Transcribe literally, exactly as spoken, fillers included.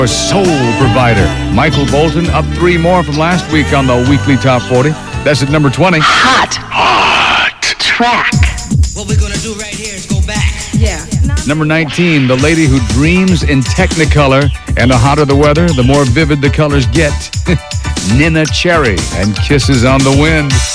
A soul provider. Michael Bolton up three more from last week on the weekly top forty. That's at number twenty. Hot. Hot. Track. What we're gonna do right here is go back. Yeah. Number nineteen, the lady who dreams in Technicolor, and the hotter the weather, the more vivid the colors get. Nina Cherry and Kisses on the Wind.